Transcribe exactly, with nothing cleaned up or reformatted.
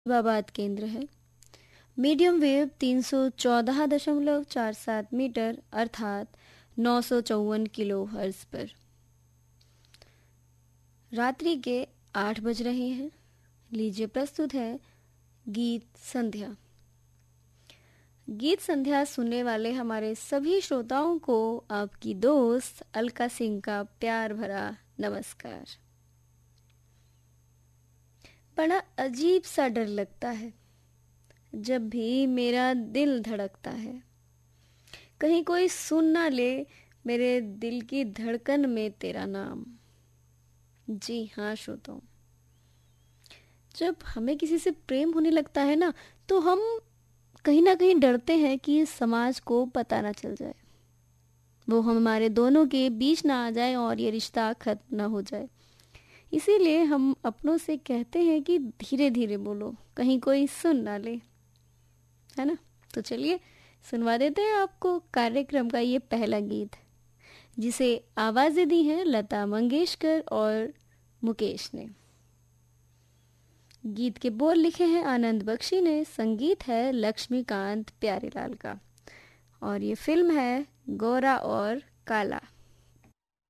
बाबाद केंद्र है। Medium wave तीन सौ चौदह दशमलव चार सात मीटर अर्थात नौ सौ चौवन किलो हर्ट्ज पर। रात्रि के आठ बज रहे हैं। लीजिए प्रस्तुत है गीत संध्या। गीत संध्या सुनने वाले हमारे सभी श्रोताओं को आपकी दोस्त अलका सिंह का प्यार भरा नमस्कार। बड़ा अजीब सा डर लगता है जब भी मेरा दिल धड़कता है, कहीं कोई सुन ना ले मेरे दिल की धड़कन में तेरा नाम। जी हाँ श्रोताओ, जब हमें किसी से प्रेम होने लगता है ना, तो हम कहीं ना कहीं डरते हैं कि समाज को पता ना चल जाए, वो हमारे दोनों के बीच ना आ जाए और ये रिश्ता खत्म ना हो जाए। इसीलिए हम अपनों से कहते हैं कि धीरे धीरे बोलो, कहीं कोई सुन ना ले, है ना। तो चलिए सुनवा देते हैं आपको कार्यक्रम का ये पहला गीत, जिसे आवाजें दी हैं लता मंगेशकर और मुकेश ने। गीत के बोल लिखे हैं आनंद बख्शी ने, संगीत है लक्ष्मीकांत प्यारेलाल का, और ये फिल्म है गोरा और काला।